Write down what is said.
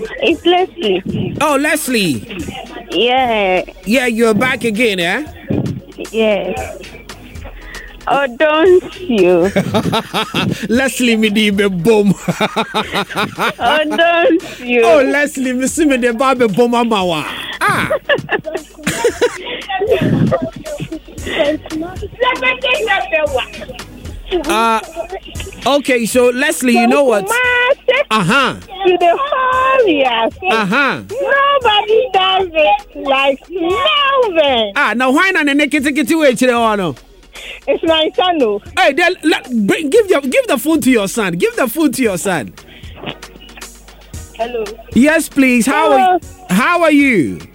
It's Leslie. Oh, Leslie. Yeah. Yeah, you're back again, eh? Yes. Oh, don't you? Leslie, me di be boom. Oh, don't you? Oh, Leslie, me see me de ba be boom amawa. Ah. Okay, so Leslie, you know what? To the whole year. Nobody does it like Melvin. Ah, now why not the naked way to It's my son, though. Hey, then give the phone to your son. Give the phone to your son. Hello. Yes, please. How are you?